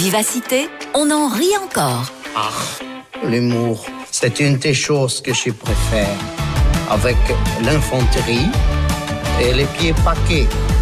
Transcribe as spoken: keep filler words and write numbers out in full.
vivacité, on en rit encore. Ah, l'humour, c'est une des choses que je préfère. Avec l'infanterie et les pieds paquets.